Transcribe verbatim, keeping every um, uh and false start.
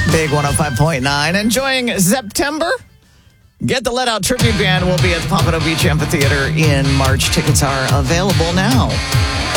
Big one oh five point nine. Enjoying September? Get the Let Out Tribute Band will be at the Pompano Beach Amphitheater in March. Tickets are available now.